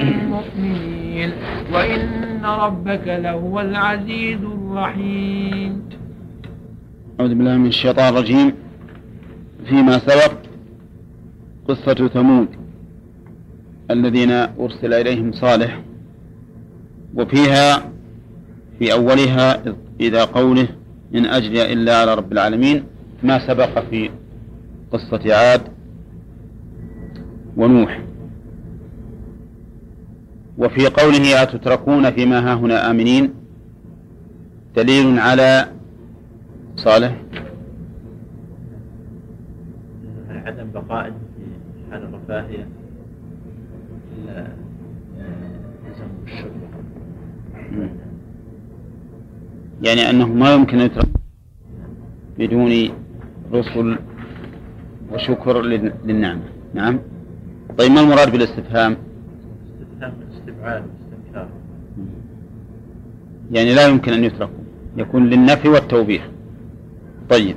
المؤمنين وإن ربك لهو العزيز الرحيم. أعوذ بالله من الشيطان الرجيم. فيما سبق قصة ثمود الذين أرسل إليهم صالح، وفيها في أولها إذا قوله إن أجري إلا على رب العالمين، ما سبق في قصة عاد ونوح. وفي قوله أتتركون فيما هاهنا آمنين دليل على صالح عدم بقاء في حال الرفاهية إلا لزم الشكر، يعني أنه ما يمكن أن يترك بدون رسل وشكر للنعمة. نعم. طيب ما المراد بالاستفهام؟ استفهام استبعاد واستنكار، يعني لا يمكن أن يتركوا، يكون للنفي والتوبيخ. طيب.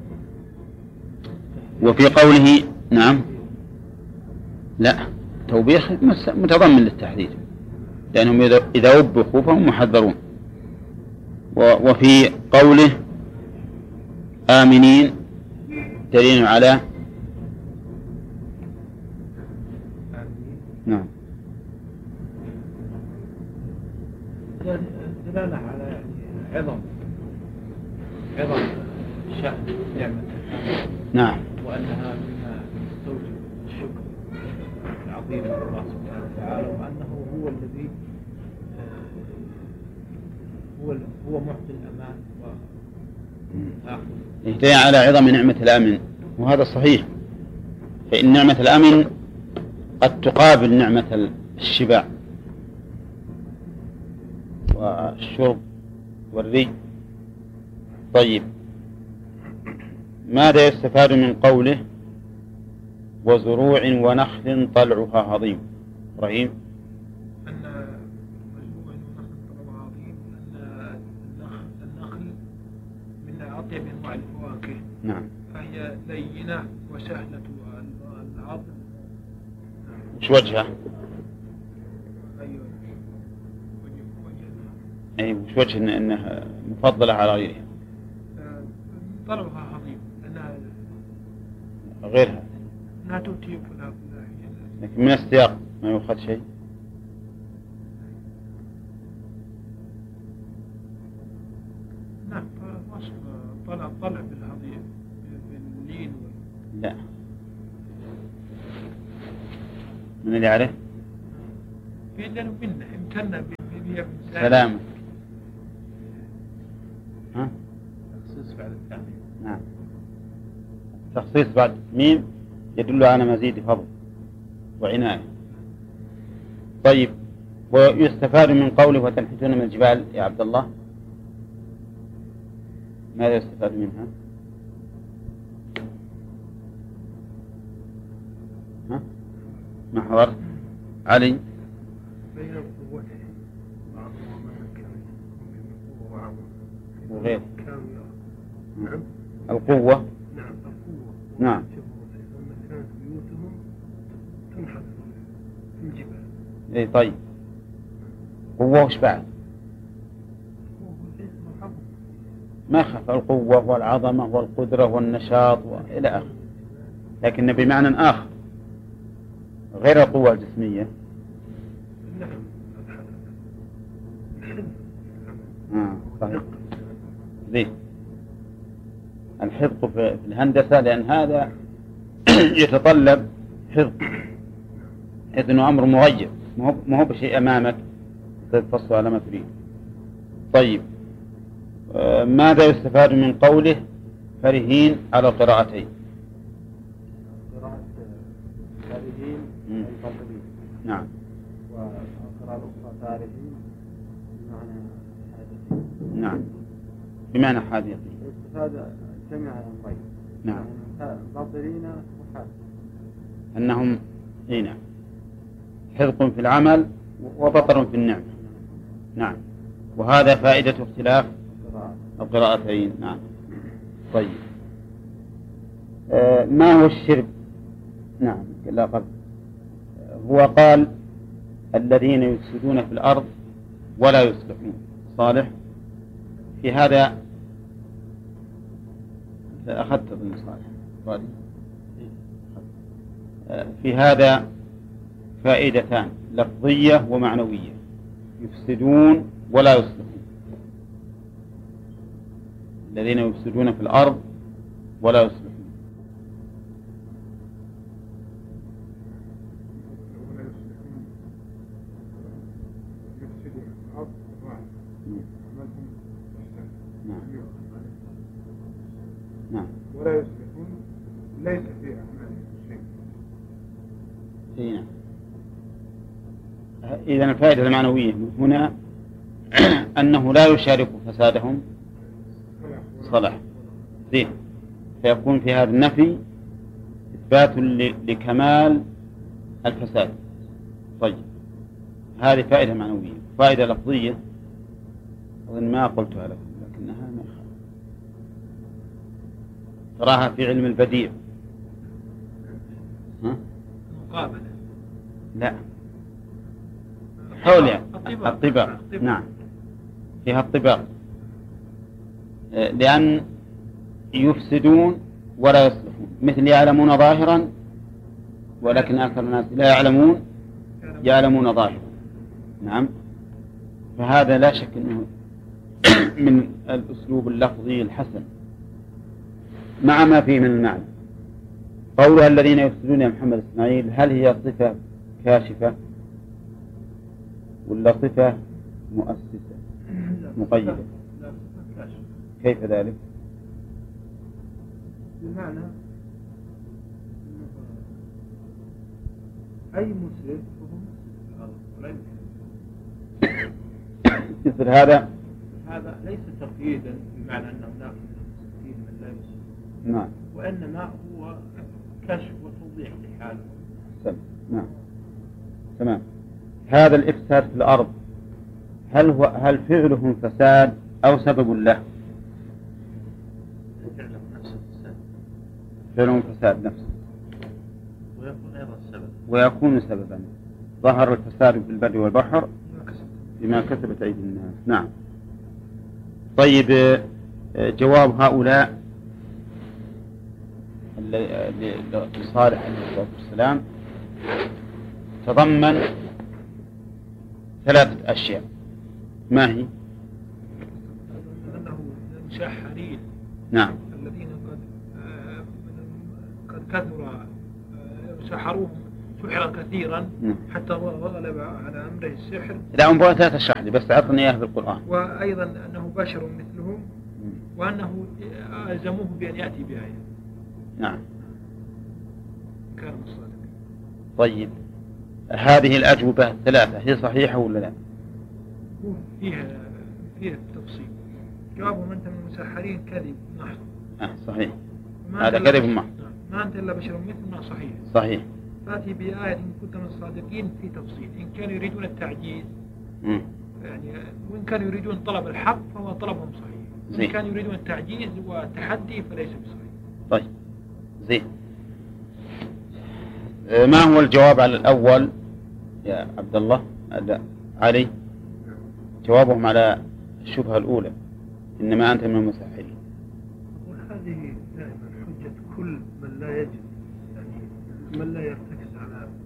وفي قوله نعم لا توبيخ متضمن للتحذير، لأنهم إذا وبخوا فهم محذرون. وفي قوله آمنين دليل على نعم دلالة على عظم شأن نعمة نعم، وأنها مما تستوجب الشكر العظيم لله سبحانه وتعالى، وأنه هو الذي هو معطي الأمان وآخر. دليل على عظم نعمة الأمن، وهذا صحيح، فإن نعمة الأمن قد تقابل نعمة الشبع والشرب والري. طيب، ماذا يستفاد من قوله وزروع ونخل طلعها هضيم؟ إبراهيم. أن مجموع ونخل طلعها هضيم، أن النخل من أطيب أنواع الفواكه. نعم. فهي لينة وسهلة العظم. وش وجهها؟ أي وش وجه أنها مفضلة على غيرها؟ طلعها هضيم لأنها غيرها أنها تؤتي كلها، لكن من السياق ما يؤخذ شيء. نعم. وصف طلع بالهضيم باللين لا، من اللي يعرف؟ في لأنه منه امتنى بها سلامة. ها؟ تخصيص بعد الثاني. نعم، تخصيص بعد ميم يدل على مزيد فضل وعناية. طيب، ويستفاد من قوله وتنحتون من الجبال يا عبد الله، ماذا يستفاد منها؟ ها؟ ما حضرت علي؟ بين قوته وغير نعم القوة. نعم القوة. نعم. لما كانت بيوتهم تنحت في الجبال. اي طيب، قوة وش بعد؟ ما خف القوة والعظمة والقدرة والنشاط وإلى آخره، لكن بمعنى آخر غير القوة الجسمية. صحيح. ليه؟ الحذق في الهندسة لأن هذا يتطلب حذق، حيث أنه أمر مغير، ما هو بشيء أمامك تفصل على ما تريد. طيب، ماذا يستفاد من قوله فرهين على قراءتين؟ قراءة فرهين أي فاضلين. نعم. وقراءة أخرى فارهين بمعنى حادثين. نعم، بمعنى حادثين. هذا جمع الأمرين. نعم. فاضلين وحادثين. أنهم هنا حذق في العمل وبطر في النعمة. نعم، وهذا فائدة اختلاف القراءتين. نعم. طيب، ما هو الشرب؟ نعم، لا قبل. هو قال الذين يفسدون في الأرض ولا يصلحون. صالح في هذا أخذت ابن صالح في هذا فائدتان لفظية ومعنوية: يفسدون ولا يصلحون، الذين يفسدون في الأرض ولا يصلحون. نعم. ولا يصلحون ليس في أعمالهم شيء. نعم. إذن الفائدة المعنوية هنا أنه لا يشارك فسادهم صلاح. زين، فيكون في هذا النفي إثبات لكمال الفساد. طيب، هذه فائدة معنوية. فائدة لفظية أظن ما قلتها لكم لكنها ما يخالف، تراها في علم البديع. مقابلة. لا، حول يعني الطباق. نعم، فيها الطباق، لأن يفسدون ولا يصلحون، مثل يعلمون ظاهرا ولكن أكثر الناس لا يعلمون ظاهرا. نعم، فهذا لا شك أنه من الأسلوب اللفظي الحسن مع ما فيه من المعنى. قولها الذين يفسدون يا محمد إسماعيل، هل هي صفة كاشفة ولا صفة مؤسسة مقيدة؟ لا، صفة كاشفة. كيف ذلك؟ بمعنى أي مسلم فهو ولا يمكن. مثل هذا ليس تقييدا بمعنى أنه ناخذ فيه من لا يسلم، نعم، وإنما هو كشف وتوضيح لحاله. نعم، تمام. هذا الإفساد في الأرض هل فعلهم فساد أو سبب له؟ فعلهم فساد نفسه، ويكون أيضا السبب، ويكون سببا. ظهر الفساد في البر والبحر بما كسبت أيدي الناس. نعم. طيب، جواب هؤلاء لصالح عليه الصلاة والسلام تضمن 3 أشياء. ما هي؟ أنه المسحرين نعم، الذين قد كثر سحروهم سحرا كثيرا حتى غلب على أمره السحر. لا، أنبغى تشرح لي بس، أعطني إياه بالقرآن. وأيضا أنه بشر مثلهم، وأنه ألزموه بأن يأتي بآية. نعم، كان مصادق. طيب، هذه الأجوبة 3 هي صحيحة ولا لا؟ فيها تفصيل. جوابهم أنت من المسحرين كذب محض. صحيح، هذا كذب محض. ما أنت إلا بشر مثلنا. صحيح. صحيح. فأتي بآية إن كنت من الصادقين في تفصيل. إن كانوا يريدون التعجيز يعني، وإن كانوا يريدون طلب الحق فهو طلبهم صحيح. وإن كانوا يريدون التعجيز والتحدي فليس بصحيح. طيب، زين. ما هو الجواب على الأول يا عبد الله علي؟ جوابهم على الشبهة الأولى إنما أنت من المسحرين. وهذه دائما حجة كل من لا يجد، يعني من لا يرتكز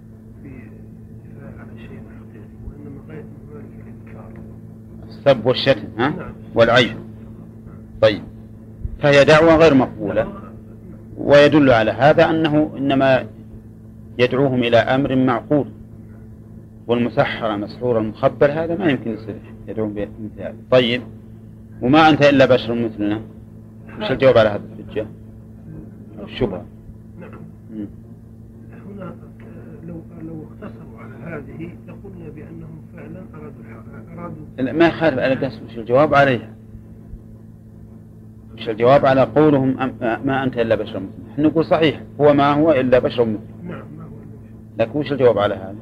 على شيء حقيقي، وإنما غاية من ذلك الإنكار، السب والشتم نعم. والعيب. طيب، فهي دعوة غير مقبولة، ويدل على هذا أنه إنما يدعوهم إلى أمر معقول، والمسحر مسحور المخبر هذا ما يمكن يصير يدعوهم بمثل هذا. طيب، وما أنت إلا بشر مثلنا، وش الجواب على هذا الحجة أو الشبهة؟ نعم. هنا لو اقتصروا على هذه لقلنا بأنهم فعلا أرادوا ما يخالف على الدرس. وش الجواب عليها؟ وش الجواب على قولهم ما أنت إلا بشر مثلنا؟ نحن نقول صحيح هو ما هو إلا بشر مثلنا. نعم، ما هو لكن وش الجواب على هذا؟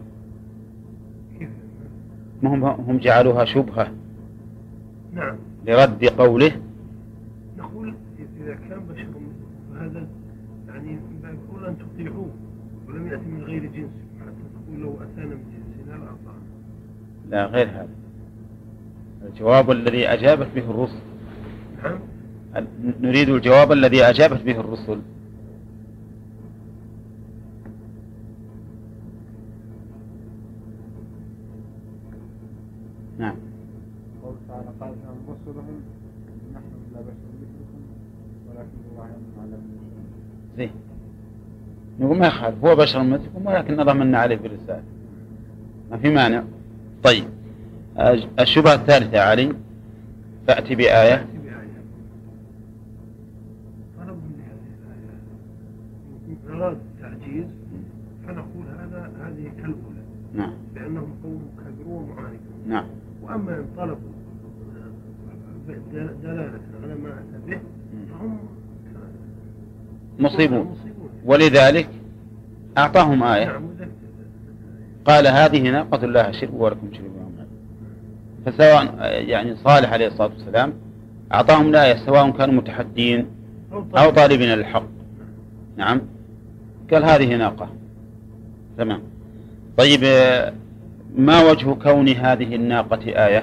ما هم جعلوها شبهة. نعم، لرد قوله. نقول إذا كان بشر فهذا يعني يقول أن تطيعوه ولم يأتي من غير جنس، حتى تقول لو أتانا من جنسنا لأطعنا. لا غير هذا، الجواب الذي أجابت به الرسل. نريد الجواب الذي أجابت به الرسل. نعم. قول تعالى قال لهم رسلهم نحن لا بشر مثلكم ولكن الله يمن على من زين، نقول ما يخالف، هو بشر مثلكم ولكن الله من عليه بالرسالة، ما في مانع. طيب الشبهة الثالثة علي، فأتي بآية. طلب من هذه الآية إن أراد التعجيز فنقول هذه كالأولى. نعم. لأنهم قوم كبيرون معاندون. نعم. وأما إن طلبوا دلالة على ما أتى به فهم مصيبون، ولذلك أعطاهم آية قال هذه ناقة الله شرب ولكم شرب يوم. فسواء يعني صالح عليه الصلاة والسلام أعطاهم الآية سواء كانوا متحدين أو طالبين للحق. نعم. قال هذه ناقة. تمام. طيب ما وجه كون هذه الناقة آية؟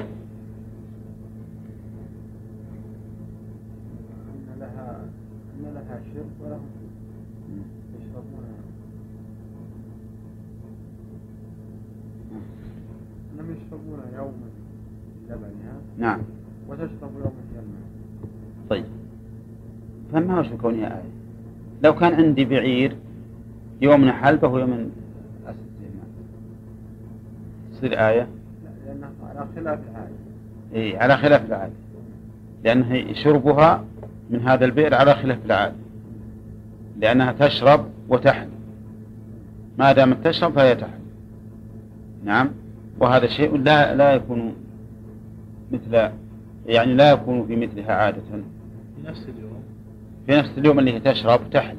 أن لها شرب ولهم يشربون، أنهم يشربون يوما لبنها. نعم. وتشرب يوما الماء. طيب فما وجه كونها آية؟ لو كان عندي بعير يوم حلبه ويوم تصير آية؟ لا، لأنها على خلاف العادة. إيه، على خلاف العادة، لأنه شربها من هذا البئر على خلاف العادة، لأنها تشرب وتحل، ما دامت تشرب فهي تحل. نعم. وهذا شيء لا يكون مثل، يعني لا يكون في مثلها عادة في نفس اليوم اللي هي تشرب تحل.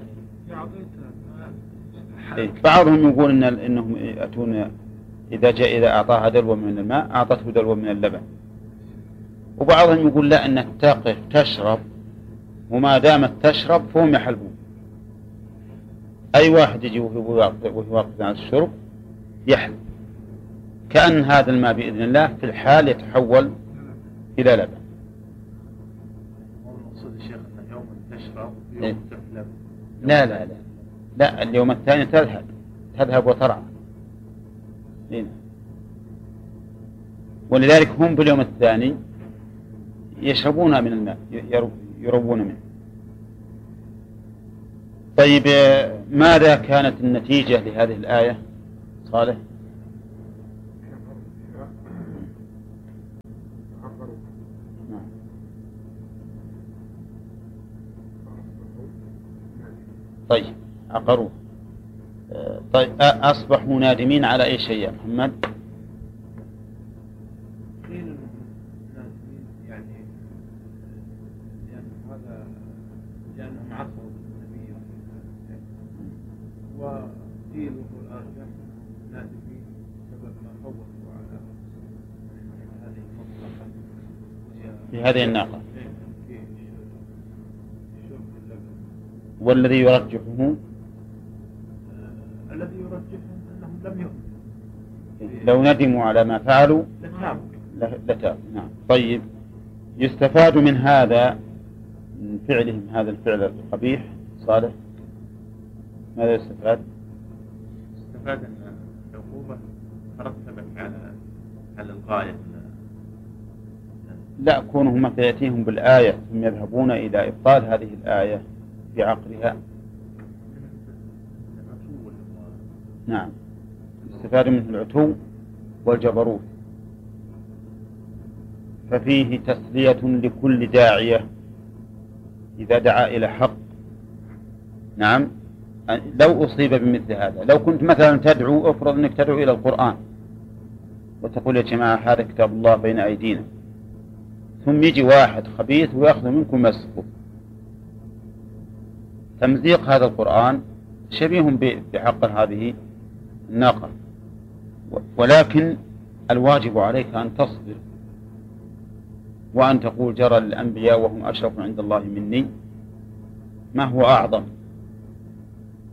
إيه. بعضهم يقول إنهم يأتون إذا أعطاها دلوة من الماء أعطته دلوة من اللبن، وبعضهم يقول لا، أنك تقف تشرب وما دامت تشرب فهم يحلبون. أي واحد يجي وهو واقف عن الشرب يحلب، كأن هذا الماء بإذن الله في الحال يتحول إلى لبن. المقصود الشيخ أن يوم تشرب إيه؟ يوم تحلب. لا لا لا لا، اليوم الثاني تذهب وترعى. هنا. ولذلك هم باليوم الثاني يشربون من الماء، يروون منه. طيب ماذا كانت النتيجة لهذه الآية صالح؟ طيب عقروه. طيب أصبحوا نادمين على أي شيء يا محمد؟ قيل نادمين يعني لأنهم عصوا النبي وقيل الآخر نادمين سبب ما فوتوا على هذه المطلقة في هذه الناقة. والذي يرجحه الذي يرجحهم أنهم لم يؤمنوا، لو ندموا على ما فعلوا لتابوا. نعم. طيب يستفاد من هذا، من فعلهم هذا الفعل القبيح صالح، ماذا يستفاد؟ استفاد أن العقوبة ترتبت على الغاية. لا، كونهم متى يأتيهم بالآية ثم يذهبون إلى إبطال هذه الآية بعقلها. نعم. استفاد منه العتو والجبروت، ففيه تسلية لكل داعية إذا دعا إلى حق. نعم. لو أصيب بمثل هذا، لو كنت مثلا تدعو، أفرض أنك تدعو إلى القرآن وتقول يا جماعة هذا كتاب الله بين أيدينا، ثم يجي واحد خبيث ويأخذ منكم مسكه، تمزيق هذا القرآن شبيه بحق هذه الناقة. ولكن الواجب عليك أن تصبر وأن تقول جرى الأنبياء وهم أشرف عند الله مني، ما هو أعظم.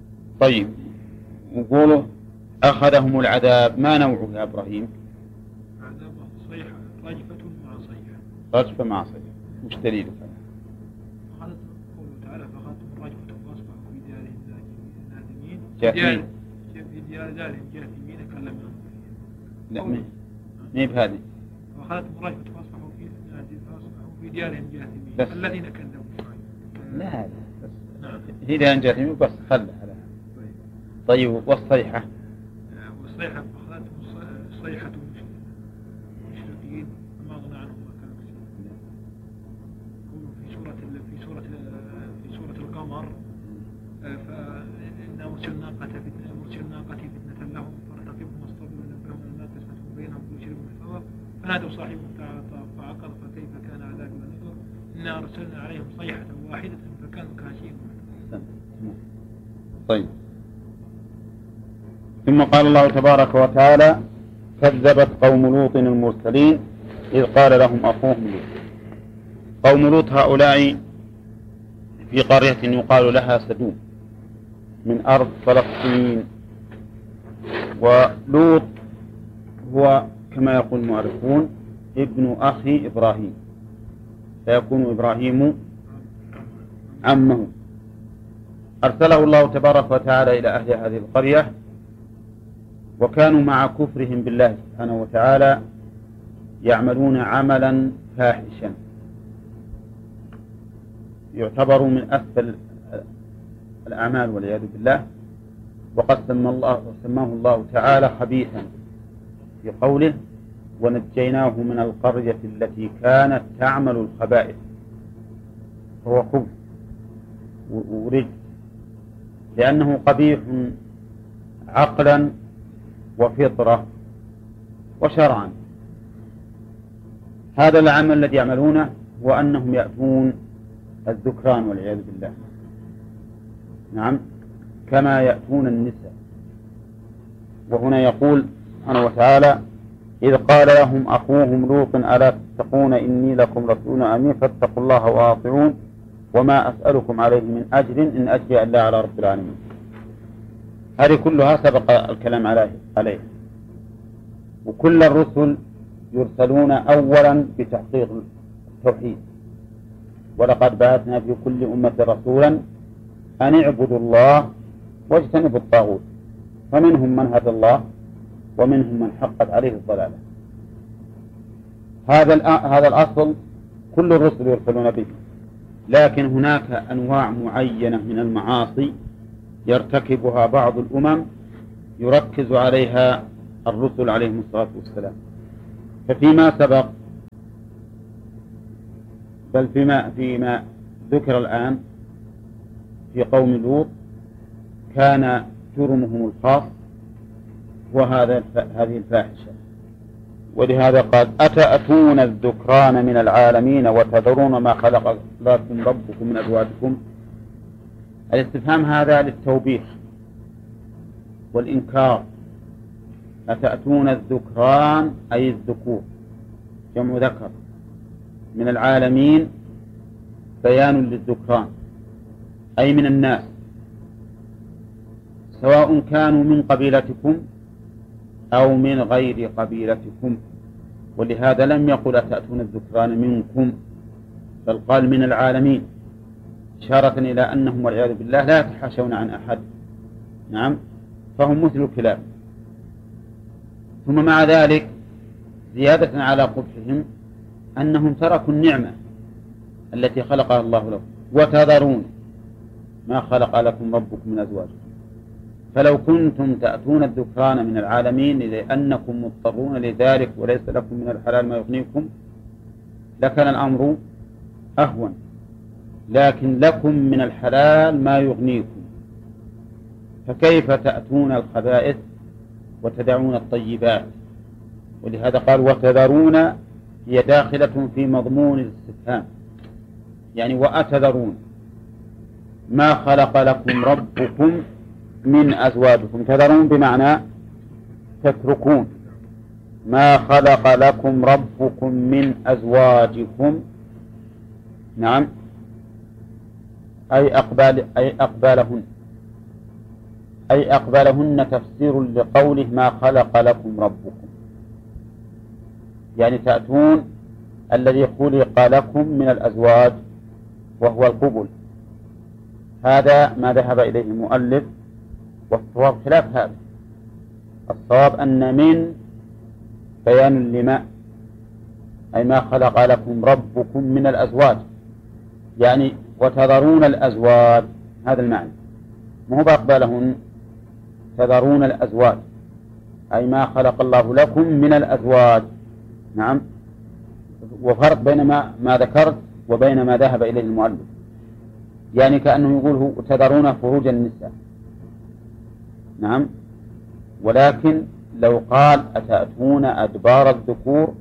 طيب وقوله أخذهم العذاب، ما نوعه يا إبراهيم؟ عذاب صيحة راجفة مع صيحة. راجفة مع صيحة. مش دليلك؟ قوله تعالى فأخذتهم الراجفة فأصبحوا في ديارهم نادمين. جاثمين. في ديارهم جاثمين كلمهم. لا ما بهذه. فأخذتهم الراجفة فأصبحوا في ديارهم جاثمين الذين كذبوا. لا بس هي ديارهم جاثمين بس خلها. طيب والصيحة؟ والصيحة فأخذتهم صيحة المشركين فما أغنى عنهم ما كانوا يكسبون. في سورة القمر فإنا مرسل ناقة فتنة لهم فارتقبهم واصطبروا ونبههم أن لا تسمعهم بينهم كل شيء بالحذر فنادوا صاحبهم فعقر فكيف كان عذابي ونذر إنا أرسلنا عليهم صيحة واحدة فكانوا كهشيم. طيب ثم قال الله تبارك وتعالى كذبت قوم لوط المرسلين إذ قال لهم أخوهم لوط. قوم لوط هؤلاء في قرية يقال لها سدوم من أرض فلسطين. ولوط هو كما يقول المؤرخون ابن أخي إبراهيم، فيكون إبراهيم عمه. أرسله الله تبارك وتعالى إلى أهل هذه القرية، وكانوا مع كفرهم بالله سبحانه وتعالى يعملون عملا فاحشا يعتبر من أسفل الأعمال والعياذ بالله، وقد سماه الله تعالى خبيثا في قوله ونجيناه من القرية التي كانت تعمل الخبائث، فهو خبث ورجس لأنه قبيح عقلا وفطرة وشرعا. هذا العمل الذي يعملونه هو أنهم يأتون الذكران والعياذ بالله، نعم، كما يأتون النساء. وهنا يقول سبحانه وتعالى إذ قال لهم أخوهم لوط ألا تتقون إني لكم رسول أمين فاتقوا الله وأطيعون وما أسألكم عليه من أجر إن أجري إلا على رب العالمين. هذه كلها سبق الكلام عليه. وكل الرسل يرسلون أولا بتحقيق التوحيد، ولقد بعثنا في كل أمة رسولا أن اعبدوا الله واجتنبوا الطاغوت، فمنهم من هدى الله ومنهم من حقت عليه الضلالة. هذا الأصل كل الرسل يرسلون به، لكن هناك أنواع معينة من المعاصي يرتكبها بعض الأمم يركز عليها الرسل عليهم الصلاة والسلام. ففيما سبق بل فيما ذكر الآن في قوم لوط كان جرمهم الخاص وهذه الفاحشة، ولهذا قال أتأتون الذكران من العالمين وتذرون ما خلق لكم ربكم من أزواجكم. الاستفهام هذا للتوبيخ والإنكار. أتأتون الذكران أي الذكور جمع ذكر من العالمين بيان للذكران أي من الناس، سواء كانوا من قبيلتكم أو من غير قبيلتكم. ولهذا لم يقل أتأتون الذكران منكم، بل قال من العالمين، إشارة إلى أنهم والعياذ بالله لا يتحاشون عن أحد، نعم، فهم مثل الكلاب. ثم مع ذلك زيادة على قبحهم أنهم تركوا النعمة التي خلقها الله لهم وتذرون ما خلق لكم ربكم من أزواجكم. فلو كنتم تأتون الذكران من العالمين لأنكم مضطرون لذلك وليس لكم من الحلال ما يغنيكم لكان الأمر أهون، لكن لكم من الحلال ما يغنيكم، فكيف تأتون الخبائث وتدعون الطيبات؟ ولهذا قال وتذرون هي داخلة في مضمون الاستفهام، يعني وأتذرون ما خلق لكم ربكم من أزواجكم. تذرون بمعنى تتركون ما خلق لكم ربكم من أزواجكم، نعم، أي أقبالهن تفسير لقوله ما خلق لكم ربكم. يعني تأتون الذي خلق لكم من الأزواج وهو القبل. هذا ما ذهب إليه المؤلف، والصواب خلاف هذا. الصواب أن من بيان لما، أي ما خلق لكم ربكم من الأزواج، يعني وتذرون الأزواج، هذا المعنى، مو بأقبالهن، تذرون الأزواج أي ما خلق الله لكم من الأزواج. نعم، وفرق بين ما ذكرت وبين ما ذهب إليه المؤلف، يعني كأنه يقول تذرون فروج النساء. نعم، ولكن لو قال أتأتون أدبار الذكور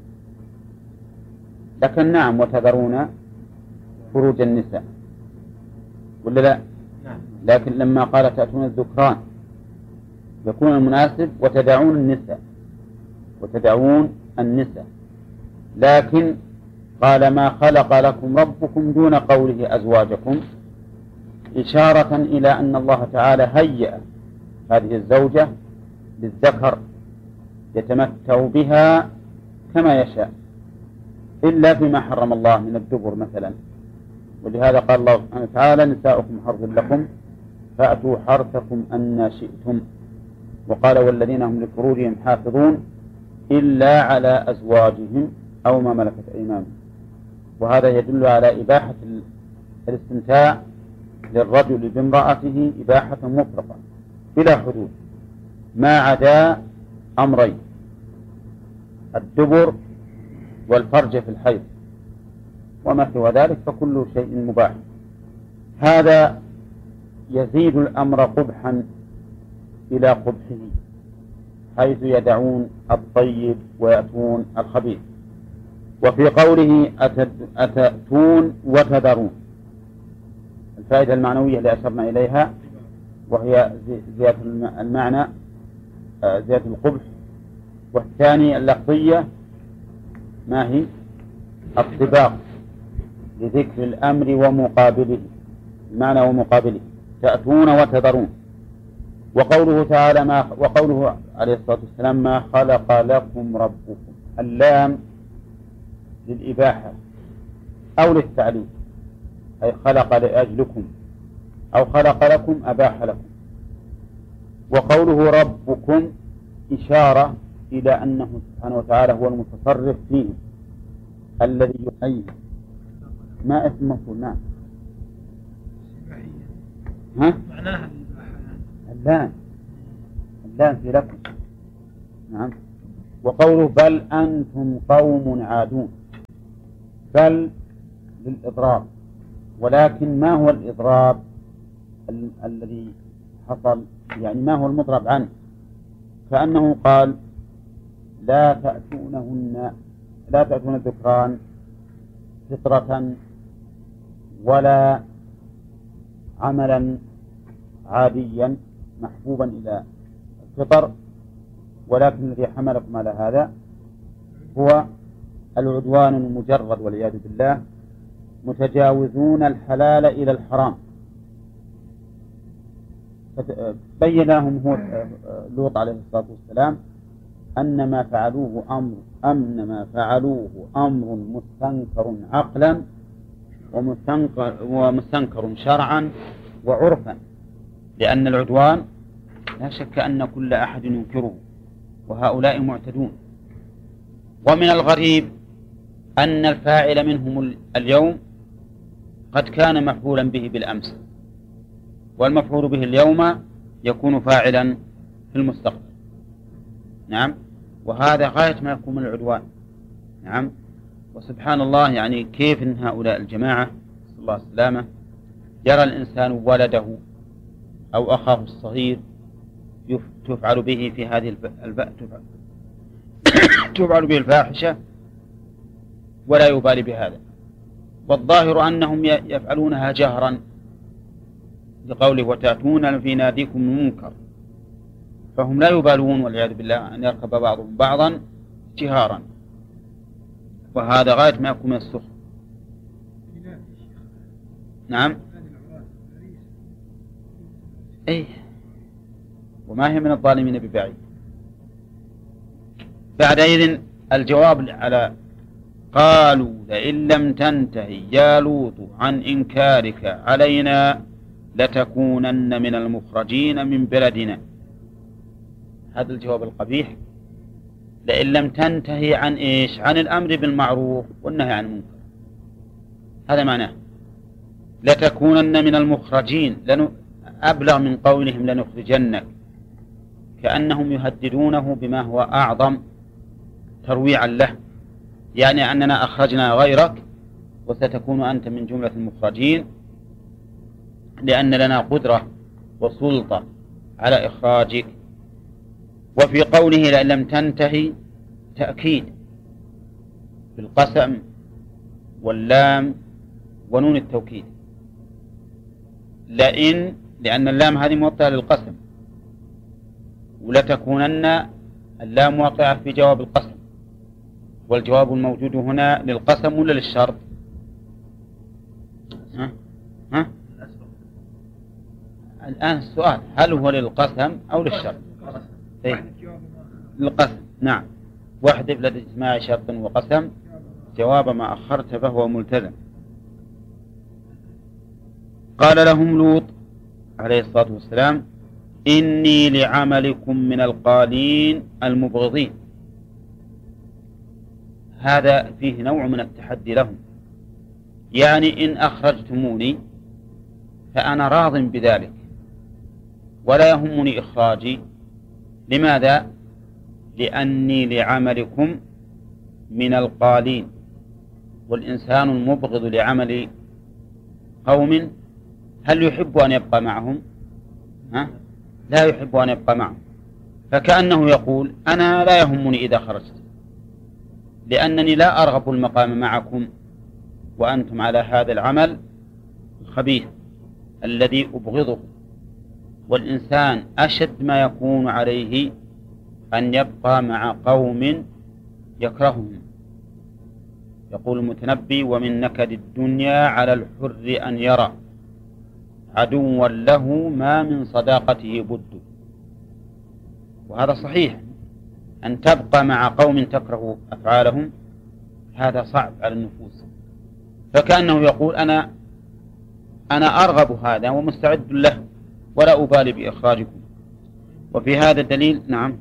لكن نعم وتذرون فروج النساء، ولا لا؟ لكن لما قال تأتون الذكران يكون المناسب وتدعون النساء، وتدعون النساء، لكن قال ما خلق لكم ربكم دون قوله أزواجكم، إشارة إلى أن الله تعالى هيأ هذه الزوجة للذكر يتمتع بها كما يشاء، إلا فيما حرم الله من الدبر مثلا. ولهذا قال الله سبحانه وتعالى نساؤكم حرث لكم فأتوا حرثكم أن شئتم. وقال والذين هم لفروجهم حافظون إلا على أزواجهم أو ما ملكت أيمانهم. وهذا يدل على إباحة الاستمتاع للرجل بامرأته إباحة مطلقة بلا حدود، ما عدا أمرين: الدبر والفرج في الحيض، وما سوى ذلك فكل شيء مباح. هذا يزيد الأمر قبحا إلى قبحه، حيث يدعون الطيب ويأتون الخبيث. وفي قوله أتأتون وتذرون، الفائدة المعنوية اللي أشرنا إليها وهي زيادة المعنى، زيادة القبح. والثاني اللفظية ما هي؟ الطباق لذكر الأمر ومقابله، المعنى ومقابله، تأتون وتذرون. وقوله تعالى وقوله عليه الصلاة والسلام ما خلق لكم ربكم، اللام للإباحة أو للتعليل، أي خلق لأجلكم أو خلق لكم أباح لكم. وقوله ربكم إشارة إلى أنه سبحانه وتعالى هو المتصرف فيهم الذي يحيي. ما اسم مفعول؟ نعم، معناها اللام في لكم. نعم. وقوله بل أنتم قوم عادون، بل للإضراب، ولكن ما هو الإضراب الذي حصل؟ يعني ما هو المضرب عنه؟ كأنه قال لا تأتون الذكران فطرة ولا عملا عاديا محبوبا إلى الفطر، ولكن الذي حملكم على هذا هو العدوان المجرد والعياذ بالله، متجاوزون الحلال إلى الحرام. بين لهم هو لوط عليه الصلاة والسلام أن ما فعلوه أمر مستنكر عقلا ومستنكر شرعا وعرفا، لأن العدوان لا شك أن كل أحد ينكره، وهؤلاء معتدون. ومن الغريب أن الفاعل منهم اليوم قد كان مفعولا به بالأمس، والمفعول به اليوم يكون فاعلا في المستقبل. نعم، وهذا غاية ما يكون من العدوان. نعم، وسبحان الله، يعني كيف إن هؤلاء الجماعة صلى الله عليه وسلم يرى الإنسان ولده أو أخاه الصغير تفعل به في هذه تفعل به الفاحشة ولا يبالي بهذا. والظاهر أنهم يفعلونها جهرا لقوله وتأتون في ناديكم المنكر، فهم لا يبالون والعياذ بالله أن يركب بعضهم بعضا جهارا، وهذا غاية ما يكون من السخط. نعم، أي وما هي من الظالمين ببعيد. بعد إذن الجواب على قالوا لئن لم تنتهي يا لوط عن إنكارك علينا لتكونن من المخرجين من بلدنا. هذا الجواب القبيح. لئن لم تنتهي عن إيش؟ عن الأمر بالمعروف والنهي عن المنكر. هذا معناه لتكونن من المخرجين، أبلغ من قولهم لنخرجنك، كأنهم يهددونه بما هو أعظم ترويعا له، يعني أننا أخرجنا غيرك وستكون أنت من جملة المخرجين، لأن لنا قدرة وسلطة على إخراجك. وفي قوله لئن لم تنتهي تأكيد بالقسم واللام ونون التوكيد. لئن لأن اللام هذه موطئة للقسم، ولتكونن اللام واقعة في جواب القسم، والجواب الموجود هنا للقسم ولا للشرط؟ ها؟ الآن السؤال هل هو للقسم أو للشرط؟ للقسم. نعم. واحذف لدى اجتماع شرط وقسم جواب ما أخرت فهو ملتزم. قال لهم لوط عليه الصلاة والسلام إني لعملكم من القالين المبغضين. هذا فيه نوع من التحدي لهم، يعني إن أخرجتموني فأنا راض بذلك ولا يهمني إخراجي. لماذا؟ لأني لعملكم من القالين، والإنسان المبغض لعمل قوم هل يحب أن يبقى معهم؟ لا يحب أن يبقى معهم. فكأنه يقول أنا لا يهمني إذا خرجت، لأنني لا أرغب المقام معكم وأنتم على هذا العمل الخبيث الذي أبغضه. والإنسان أشد ما يكون عليه أن يبقى مع قوم يكرههم. يقول المتنبي ومن نكد الدنيا على الحر أن يرى عدوا له ما من صداقته بد. وهذا صحيح، أن تبقى مع قوم تكره أفعالهم هذا صعب على النفوس. فكأنه يقول أنا أرغب هذا ومستعد له ولا أبالي بإخراجكم. وفي هذا الدليل نعم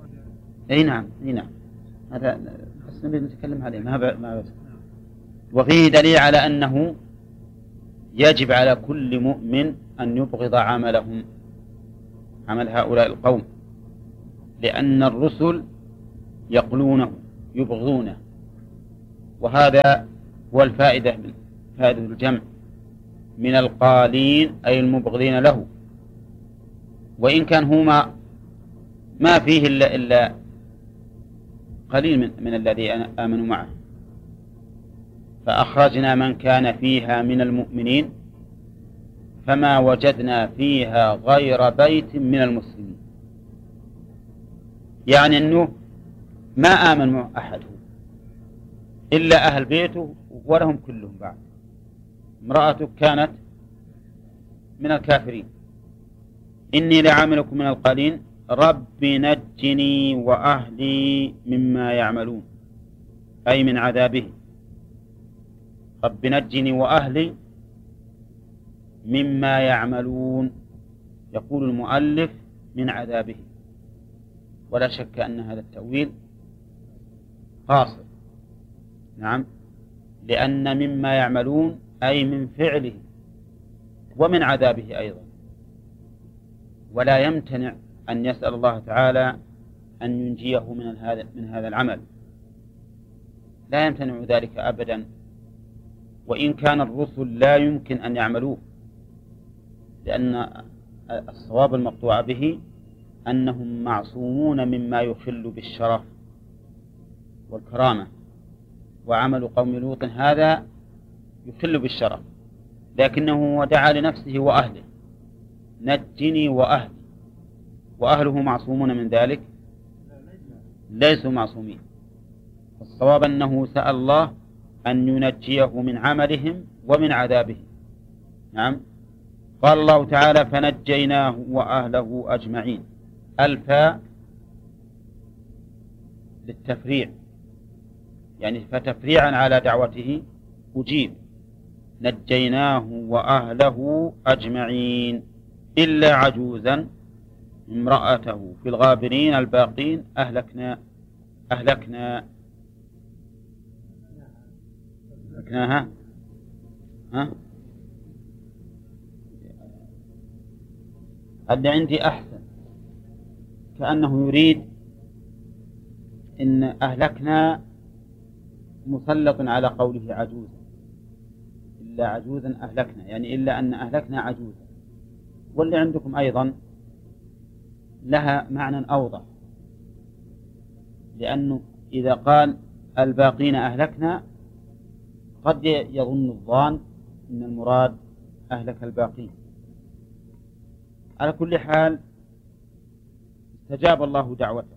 هذا بس نبي نتكلم عليه ما وفيه دليل على أنه يجب على كل مؤمن أن يبغض عملهم، عمل هؤلاء القوم، لأن الرسل يقلونه يبغضونه. وهذا هو فائدة الجمع من القالين أي المبغضين له. وإن كان هما ما فيه إلا قليل من الذي آمنوا معه. فأخرجنا من كان فيها من المؤمنين فما وجدنا فيها غير بيت من المسلمين، يعني أنه ما آمن مع أحد إلا أهل بيته ولهم كلهم بعد. امرأته كانت من الكافرين. إني لعاملكم من القالين رب نجني وأهلي مما يعملون، أي من عذابه. رب نجني وأهلي مما يعملون، يقول المؤلف من عذابه، ولا شك أن هذا التأويل قاصر. نعم، لأن مما يعملون أي من فعله ومن عذابه أيضا. ولا يمتنع أن يسأل الله تعالى أن ينجيه من هذا العمل، لا يمتنع ذلك أبدا. وإن كان الرسل لا يمكن أن يعملوه، لأن الصواب المقطوع به أنهم معصومون مما يخل بالشرف والكرامة، وعمل قوم لوط هذا يخل بالشرف، لكنه دعا لنفسه وأهله نجني وأهلي، وأهله معصومون من ذلك؟ ليسوا معصومين. الصواب أنه سأل الله أن ينجيه من عملهم ومن عذابه. نعم. قال الله تعالى فنجيناه وأهله أجمعين. الفاء للتفريع يعني فتفريعا على دعوته أجيب. نجيناه وأهله أجمعين إلا عجوزا امرأته في الغابرين الباقين أهلكناها. ها؟ اللي عندي أحسن، كأنه يريد إن أهلكنا مسلط على قوله عجوزا، إلا عجوزا أهلكنا، يعني إلا أن أهلكنا عجوزا. واللي عندكم أيضا لها معنى أوضح، لأنه إذا قال الباقين أهلكنا قد يظن الظان أن المراد أهلك الباقين. على كل حال استجاب الله دعوته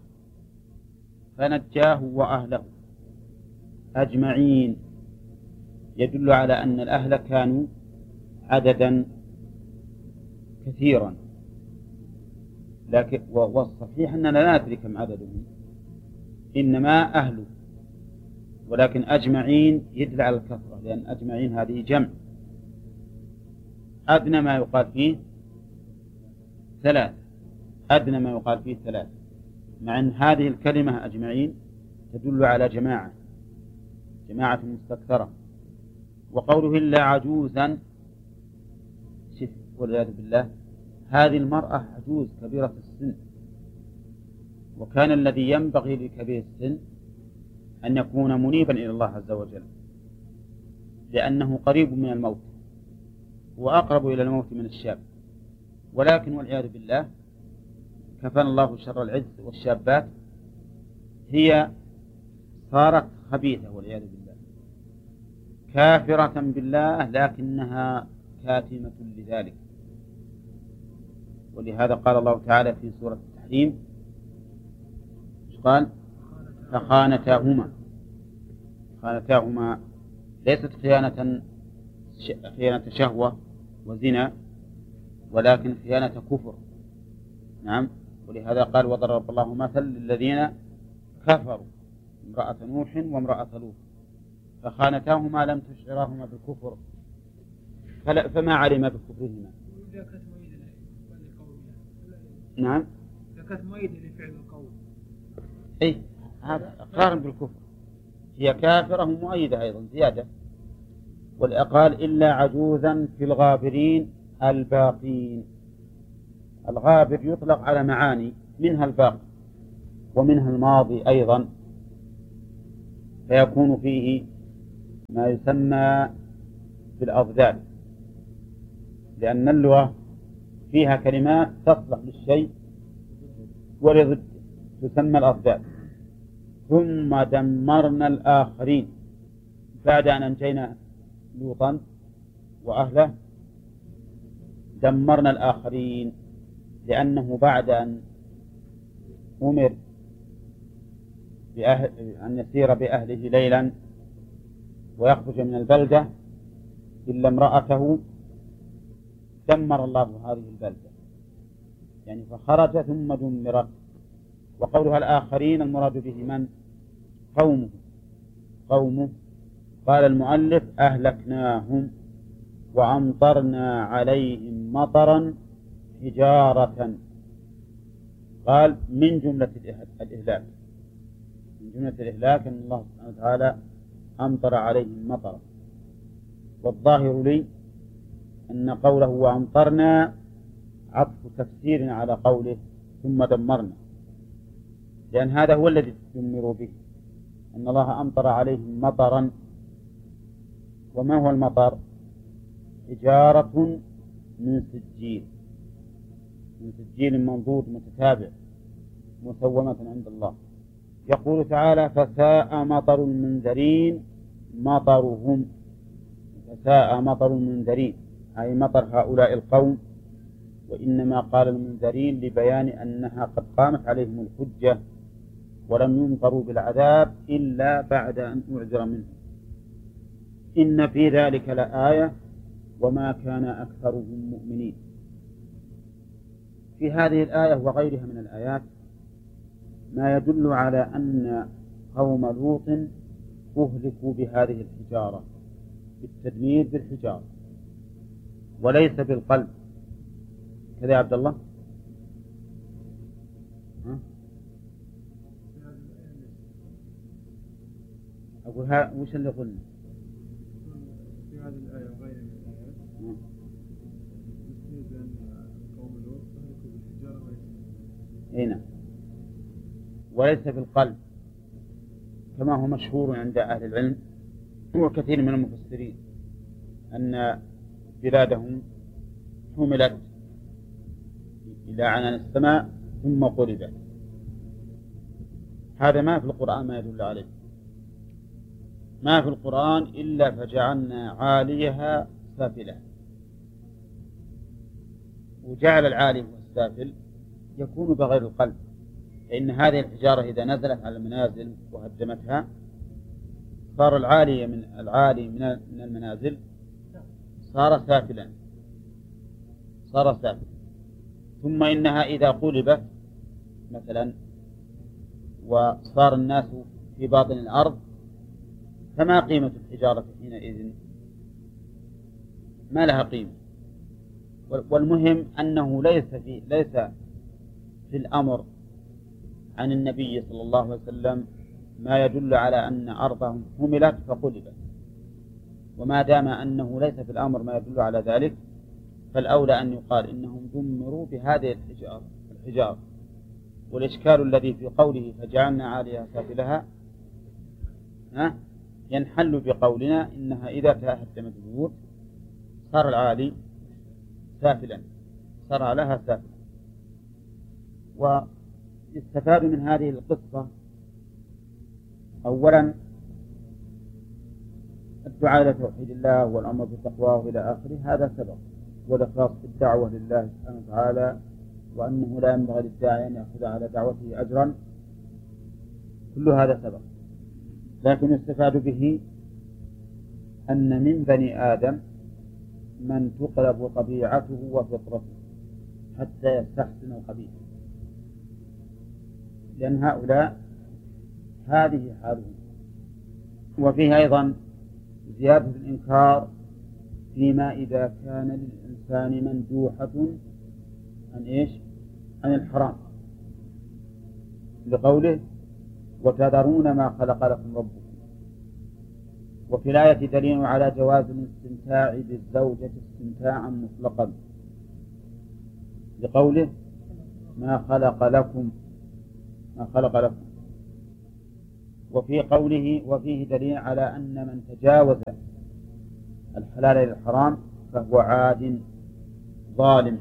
فنجاه وأهله أجمعين، يدل على أن الأهل كانوا عددا كثيرا، لكن والصحيح أننا لا ندري كم عددهم، إنما أهله، ولكن أجمعين يدل على الكثرة، لأن أجمعين هذه جمع، أدنى ما يقال فيه 3، أدنى ما يقال فيه 3، مع أن هذه الكلمة أجمعين تدل على جماعة مستكثرة. وقوله إلا عجوزا، والعياذ بالله، هذه المرأة عجوز كبيرة السن، وكان الذي ينبغي لكبير السن أن يكون منيبا إلى الله عز وجل، لأنه قريب من الموت وأقرب إلى الموت من الشاب. ولكن والعياذ بالله كفانا الله شر العز، والشابات هي صارت خبيثة والعياذ بالله، كافرة بالله، لكنها كاتمة لذلك. ولهذا قال الله تعالى في سورة التحريم قال فخانتاهما ليست خيانة شهوة وزنا، ولكن خيانة كفر. نعم، ولهذا قال وضرب الله مثل للذين كفروا امرأة نوح وامرأة لوط فخانتاهما لم تشعراهما بالكفر فما علم بكفرهما. نعم، كانت مؤيدة لفعل القول. أي هذا إقرار بالكفر، هي كافرة مؤيدة أيضا زيادة. والأقال إلا عجوزا في الغابرين الباقين. الغابر يطلق على معاني، منها الباقي ومنها الماضي أيضا، فيكون فيه ما يسمى بالأضداد، لأن اللغة فيها كلمات تصلح للشيء ولضد تسمى الأضداد. ثم دمرنا الآخرين، بعد أن أنجينا لوطا وأهله دمرنا الآخرين، لأنه بعد أن أمر أن يسير بأهله ليلا ويخرج من البلدة إلا امرأته دمر الله هذه البلدة، يعني فخرج ثم دمرت. وقولها الآخرين المراد به من؟ قومه. قال المؤلف أهلكناهم وأمطرنا عليهم مطرا حجارة. قال من جملة الإهلاك، أن الله سبحانه وتعالى أمطر عليهم مطرا. والظاهر لي أن قوله وأمطرنا عطف تفسير على قوله ثم دمرنا، لأن هذا هو الذي تدمروا به، أن الله أمطر عليهم مطرا. وما هو المطر؟ حجارة من سجيل منضود متتابع مسومة عند الله. يقول تعالى فساء مطر المنذرين مطرهم، فساء مطر المنذرين أي مطر هؤلاء القوم. وإنما قال المنذرين لبيان أنها قد قامت عليهم الحجة ولم يمطروا بالعذاب إلا بعد أن أعذر منهم. إن في ذلك لآية وما كان أكثرهم مؤمنين. في هذه الآية وغيرها من الآيات ما يدل على أن قوم لوط أهلكوا بهذه الحجارة، بالتدمير بالحجارة وليس بالقلب. كذا يا عبد الله؟ أقول وش اللي قلنا؟ في هذه الآية وغيرها من الآيات يستند بأن قوم لوط أهلكوا بالحجارة نعم، وليس بالقلب كما هو مشهور عند أهل العلم وكثير من المفسرين أن بلادهم حملت إلى عنان السماء ثم قلبت. هذا ما في القرآن ما يدل عليه، ما في القرآن إلا فجعلنا عاليها سافلة، وجعل العالي والسافل يكون بغير القلب، فإن هذه الحجارة إذا نزلت على المنازل وهدمتها صار العالي من المنازل صار سافلا، ثم إنها إذا قلبت مثلا وصار الناس في باطن الأرض فما قيمة الحجارة حينئذ؟ ما لها قيمة. والمهم أنه ليس في الأمر عن النبي صلى الله عليه وسلم ما يدل على أن أرضهم حملت فقلبت، وما دام أنه ليس في الأمر ما يدل على ذلك فالأولى أن يقال إنهم دمروا بهذه الحجارة. والإشكال الذي في قوله فجعلنا عاليها سافلها ينحل بقولنا إنها إذا تهدمت البيوت صار العالي سافلا، صار عليها سافلا. ويستفاد من هذه القصة أولا الدعاء إلى توحيد الله والأمر بالتقوى إلى آخره، هذا سبب، والإخلاص في الدعوة لله سبحانه وتعالى، وأنه لا ينبغي للداعي أن يأخذ على دعوته أجرا، كل هذا سبب. لكن يستفاد به أن من بني آدم من تقلب طبيعته وفطرته حتى يستحسن القبيح، لأن هؤلاء هذه حالهم. وفيه أيضا زيادة الإنكار فيما إذا كان للإنسان مندوحة عن الحرام، لقوله وتذرون ما خلق لكم ربكم. وفي الآية دليل على جواز الاستمتاع بالزوجة استمتاعا مطلقا، لقوله ما خلق لكم. وفي قوله وفيه دليل على أن من تجاوز الحلال إلى الحرام فهو عاد ظالم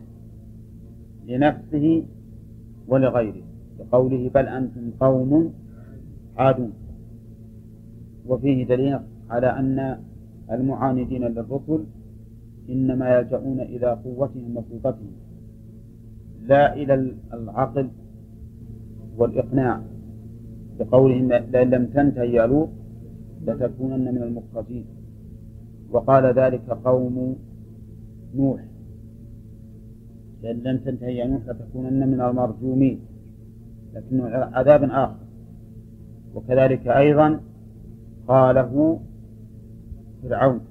لنفسه ولغيره، لقوله بل أنتم قوم عادون. وفيه دليل على أن المعاندين للرسل إنما يلجؤون إلى قوتهم وسلطتهم لا إلى العقل والإقناع، لقولهم لئن لم تنتهي يا لوط لتكونن من المخرجين. وقال ذلك قوم نوح لئن لم تنتهي يا نوح لتكونن من المرجومين، لكنه عذاب آخر. وكذلك أيضا قاله فرعون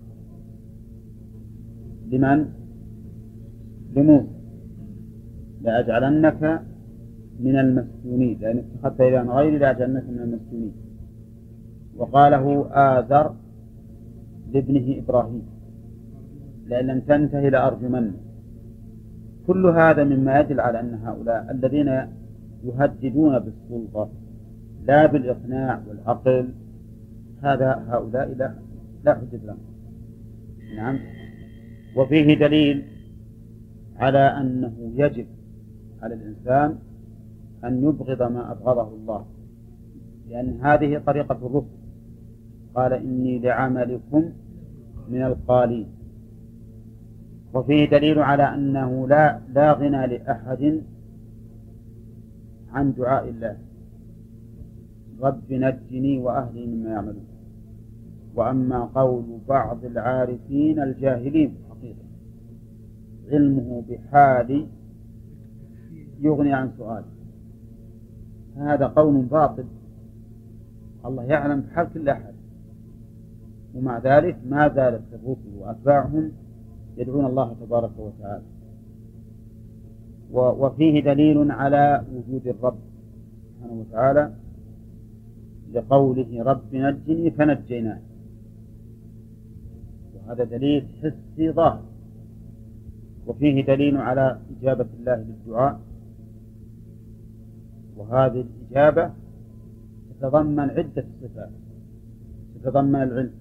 لموسى لأجعلنك من المسجونين، لأن اتخذت إلى غيري لأجعلنك من المسجونين. وقاله آذر لابنه إبراهيم لئن لم تنتهي لأرجمنك. كل هذا مما يدل على أن هؤلاء الذين يهددون بالسلطة لا بالإقناع والعقل هؤلاء لا حجة لهم. نعم. وفيه دليل على أنه يجب على الإنسان أن يبغض ما أبغضه الله، لأن هذه طريقة الرسل، قال إني لعملكم من القالين. وفيه دليل على أنه لا غنى لأحد عن دعاء الله رب نجني وأهلي مما يعملون. وأما قول بعض العارفين الجاهلين حقيقة علمه بحالي يغني عن سؤالي، هذا قول باطل. الله يعلم بحال كل أحد، ومع ذلك ما زالت الرسل وأتباعهم يدعون الله تبارك وتعالى. وفيه دليل على وجود الرب سبحانه وتعالى لقوله رب نجني فنجيناه، وهذا دليل حسي ظاهر. وفيه دليل على إجابة الله للدعاء، وهذه الإجابة تتضمن عدة صفات، تتضمن العلم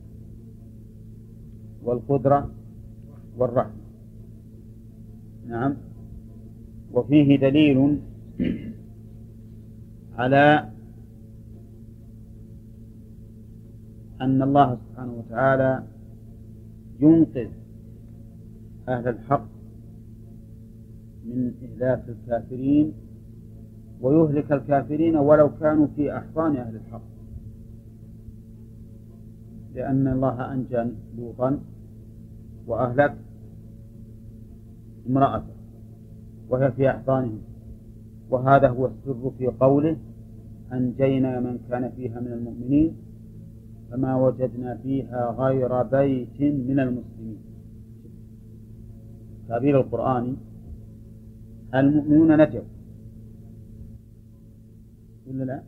والقدرة والرحمة. نعم. وفيه دليل على أن الله سبحانه وتعالى ينقذ أهل الحق من إهلاك الكافرين ويهلك الكافرين ولو كانوا في أحضان أهل الحق، لأن الله أنجى لوطا وأهلك امرأته وهي في أحضانهم، وهذا هو السر في قوله أنجينا من كان فيها من المؤمنين فما وجدنا فيها غير بيت من المسلمين. تعبير القرآن المؤمنون نجوا ولا لا؟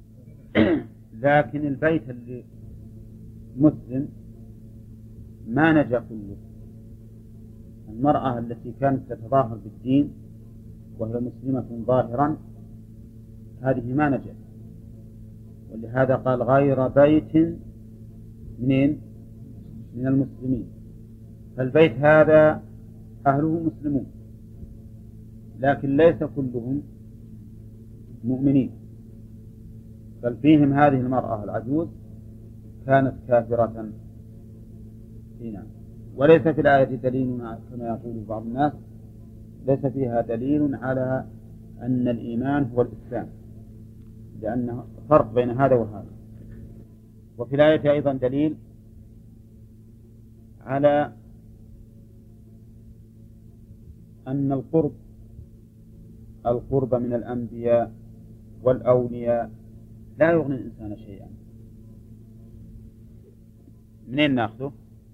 لكن البيت اللي مسلم ما نجا كله. المرأة التي كانت تتظاهر بالدين وهي مسلمة ظاهرا هذه ما نجت، ولهذا قال غير بيت من المسلمين. فالبيت هذا أهله مسلمون لكن ليس كلهم مؤمنين، بل فيهم هذه المرأة العجوز كانت كافرة هنا. وليس في الآية دليل كما يقول بعض الناس، ليس فيها دليل على أن الإيمان هو الإسلام، لأن فرق بين هذا وهذا. وفي الآية أيضا دليل على أن القرب من الأنبياء والأولياء لا يغني الإنسان شيئا. منين نأخذه؟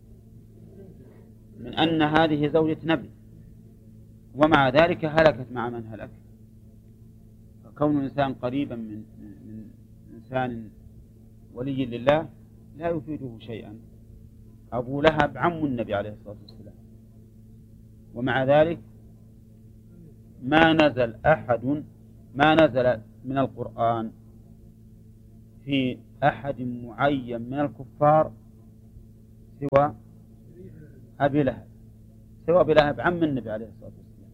من أن هذه زوجة نبي ومع ذلك هلكت مع من هلك. فكون الإنسان قريبا من إنسان ولي لله لا يفيده شيئا. أبو لهب عم النبي عليه الصلاة والسلام، ومع ذلك ما نزل من القرآن في أحد معين من الكفار سوى أبي لهب، عم النبي عليه الصلاة والسلام.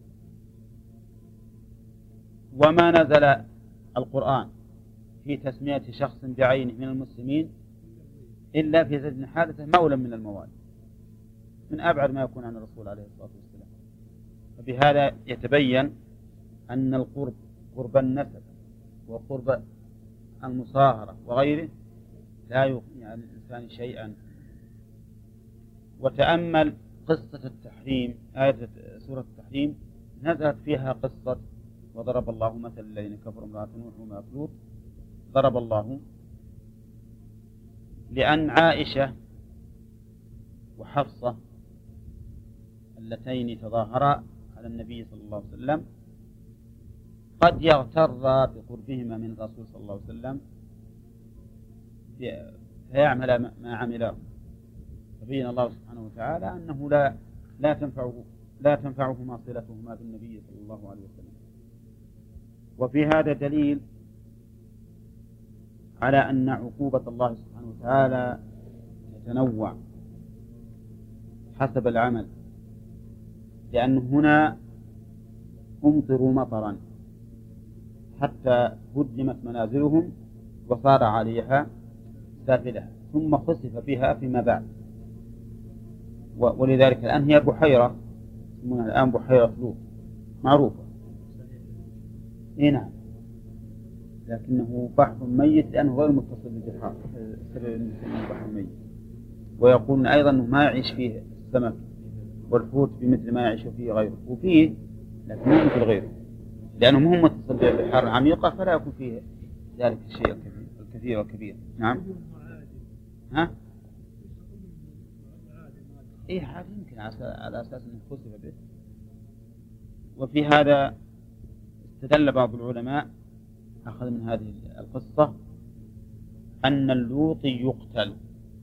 وما نزل القرآن في تسمية شخص بعينه من المسلمين إلا في زيد بن حارثة مولى من الموالي، من أبعد ما يكون عن الرسول عليه الصلاة والسلام. فبهذا يتبين أن القرب، قرب النسب وقرب المصاهرة وغيره، لا يغني عن الإنسان شيئا. وتأمل قصة التحريم، آية سورة التحريم نزلت فيها قصة وضرب الله مثل الذين كفروا امرأة نوح وامرأة لوط. ضرب الله لأن عائشة وحفصة اللتين تظاهرا على النبي صلى الله عليه وسلم قد يغتر بقربهما من الرسول صلى الله عليه وسلم فيعمل ما عمله. فبين الله سبحانه وتعالى أنه لا تنفعهما صلتهما بالنبي صلى الله عليه وسلم. وفي هذا دليل على أن عقوبة الله سبحانه وتعالى تتنوع حسب العمل، لأن هنا أمطروا مطرا حتى هدمت منازلهم وصار عليها سافلها ثم خسف بها فيما بعد. ولذلك الآن هي بحيرة، يسمونها الآن بحيرة لوط معروفة. نعم، لكنه بحر ميت لأنه غير متصل بالبحار، بحر ميت. ويقولون أيضا أنه ما يعيش فيه السمك والحوت بمثل ما يعيش فيه غيره، وفيه لكن مو مثل غيره، لأنه مو متصل بالبحار العميقة فلا يكون فيه ذلك الشيء الكثير والكبير. نعم. ها؟ إيه حال يمكن على أساس أنه خسف به. وفي هذا استدل بعض العلماء أخذ من هذه القصة أن اللوطي يقتل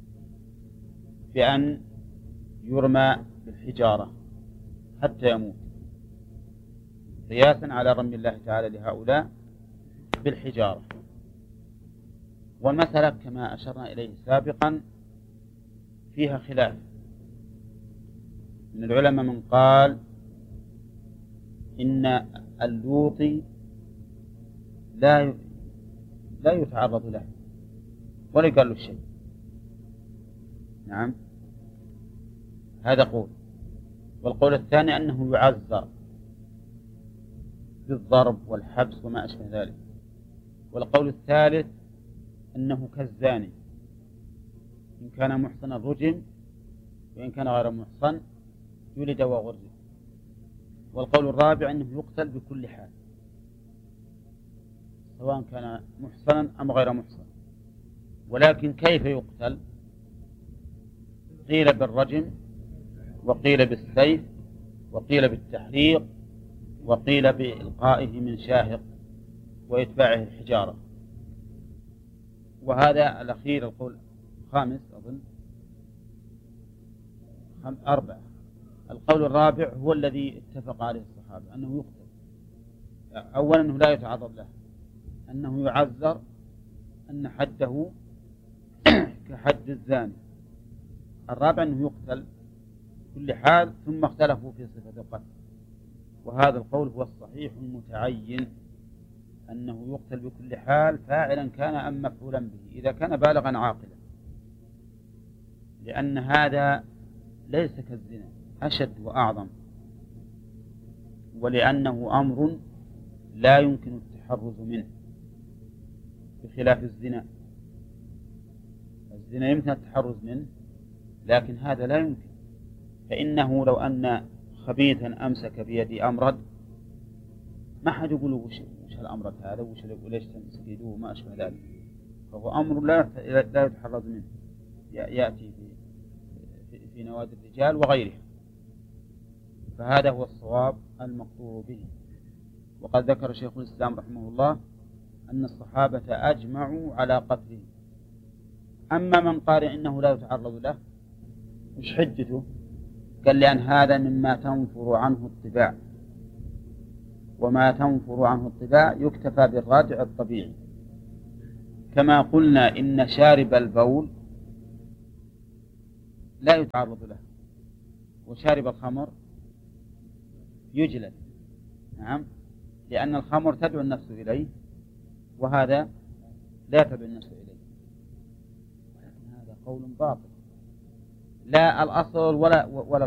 بأن يرمى بالحجارة حتى يموت، قياسا على رمي الله تعالى لهؤلاء بالحجارة. والمسألة كما أشرنا إليه سابقا فيها خلاف من العلماء، من قال إن اللوطي لا يتعرض له ولا يقال له شيء. نعم، هذا قول. والقول الثاني أنه يعذر بالضرب والحبس وما أشبه ذلك. والقول الثالث أنه كالزاني، إن كان محصنا رجم، وإن كان غير محصن جلد وغرز. والقول الرابع أنه يقتل بكل حال سواء كان محصنا أم غير محصن. ولكن كيف يقتل؟ قيل بالرجم، وقيل بالسيف، وقيل بالتحريق، وقيل بإلقائه من شاهق وإتباعه الحجارة. وهذا الأخير القول الخامس أظن 4. القول الرابع هو الذي اتفق عليه الصحابة أنه يقتل. أولا أنه لا يتعرض له، أنه يعذر، أن حده كحد الزاني. الرابع أنه يقتل كل حال، ثم اختلفوا في صفة القتل. وهذا القول هو الصحيح المتعين، أنه يقتل بكل حال فاعلا كان أم مفعولا به، إذا كان بالغا عاقلا، لأن هذا ليس كالزنا، أشد وأعظم، ولأنه أمر لا يمكن التحرز منه بخلاف الزنا. الزنا يمكن التحرز منه، لكن هذا لا يمكن. فإنه لو أن خبيثا أمسك بيدي أمرد ما حد يقول وش الأمرد هذا وليش تمسكيدوه ما أشبه ذلك. فهو أمر لا يتحرز منه، يأتي في نوادي الرجال وغيرها. فهذا هو الصواب المقطوع به. وقد ذكر شيخ الإسلام رحمه الله أن الصحابة أجمعوا على قتله. أما من قال إنه لا يتعرض له، مش حجته؟ قال لأن هذا مما تنفر عنه الطباع، وما تنفر عنه الطباع يكتفى بالرادع الطبيعي. كما قلنا إن شارب البول لا يتعرض له، وشارب الخمر يجلد. نعم، لأن الخمر تدعو النفس إليه، وهذا لا تدعو النفس إليه. ولكن هذا قول باطل، لا الأصل ولا